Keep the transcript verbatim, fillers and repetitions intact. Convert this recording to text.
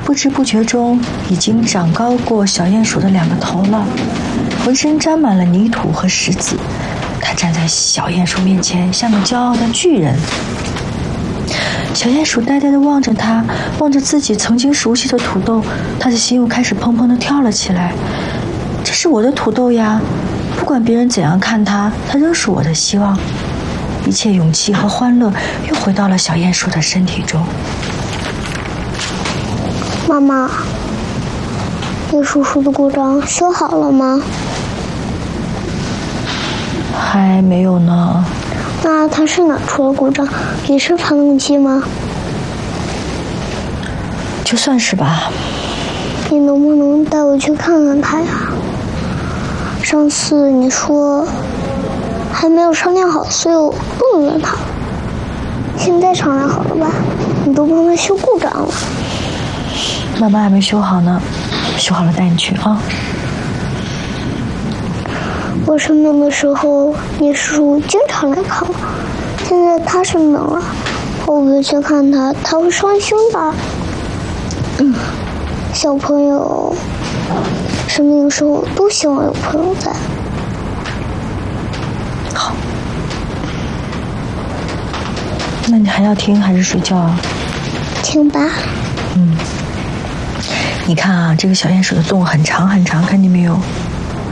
不知不觉中已经长高过小鼹鼠的两个头了，浑身沾满了泥土和石子。它站在小鼹鼠面前，像个骄傲的巨人。小鼹鼠呆呆地望着它，望着自己曾经熟悉的土豆，它的心又开始砰砰地跳了起来。这是我的土豆呀！不管别人怎样看它，它仍是我的希望。一切勇气和欢乐又回到了小鼹鼠的身体中。 妈妈，叶叔叔的故障修好了吗？ 还没有呢。 那他是哪出了故障？也是发动机吗？ 就算是吧。 你能不能带我去看看他呀？上次你说还没有商量好，所以我不能问他。现在商量好了吧？你都帮他修故障了。 妈妈还没修好呢，修好了带你去啊。 我生病的时候，叶叔叔经常来看我。现在他生病了，我不去看他，他会伤心的。嗯，小朋友生病的时候都希望有朋友在。 好，那你还要听还是睡觉啊？ 听吧。 嗯，你看啊，这个小鼹鼠的洞很长很长，看见没有？